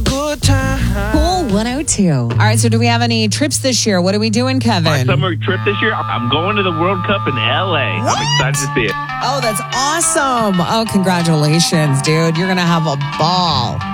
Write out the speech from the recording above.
good time. Cool 102. All right, so do we have any trips this year? What are we doing, Kevin? My summer trip this year, I'm going to the World Cup in LA. What? I'm excited to see it. Oh, that's awesome. Oh, congratulations, dude. You're going to have a ball.